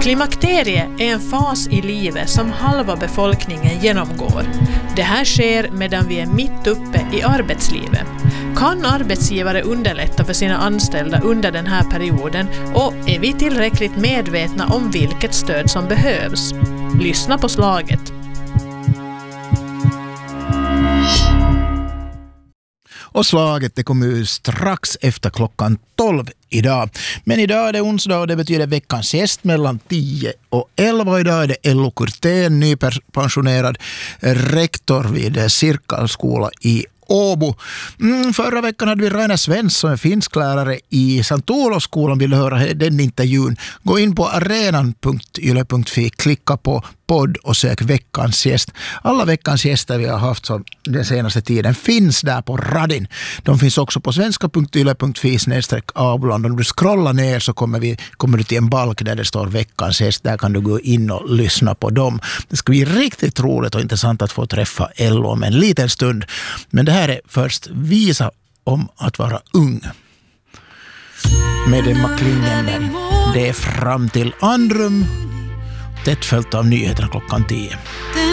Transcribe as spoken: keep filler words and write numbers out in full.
Klimakteriet är en fas i livet som halva befolkningen genomgår. Det här sker medan vi är mitt uppe i arbetslivet. Kan arbetsgivare underlätta för sina anställda under den här perioden och är vi tillräckligt medvetna om vilket stöd som behövs? Lyssna på slaget. Och slaget det kommer ju strax efter klockan tolv idag. Men idag är det onsdag och det betyder veckans gäst mellan tio och elva. Idag är det Ello Kurtén, nypensionerad rektor vid Sirkalskola i Åbo. Mm, förra veckan hade vi Raina Svensson, en finsklärare i Sankt Olofsskolan. Vill du höra den intervjun? Gå in på arenan punkt yle punkt fi, klicka på podd och sök veckans gäst. Alla veckans gäster vi har haft som den senaste tiden finns där på raden. De finns också på svenska punkt yle punkt fi snedstreck avland. Om du scrollar ner så kommer, vi, kommer du till en balk där det står veckans gäst. Där kan du gå in och lyssna på dem. Det ska bli riktigt roligt och intressant att få träffa Ello om en liten stund. Men det här är först Visa om att vara ung. Med Emma Klingenberg. Det är fram till Andrum. Tätt följt av nyheterna klockan tio.